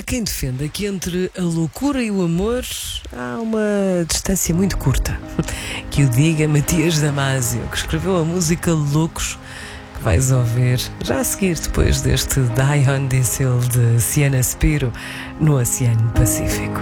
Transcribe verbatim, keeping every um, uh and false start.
há quem defenda que entre a loucura e o amor há uma distância muito curta. Que o diga Matias Damasio, que escreveu a música Loucos, que vais ouvir já a seguir, depois deste Die on This Hill de Sienna Spiro no Oceano Pacífico.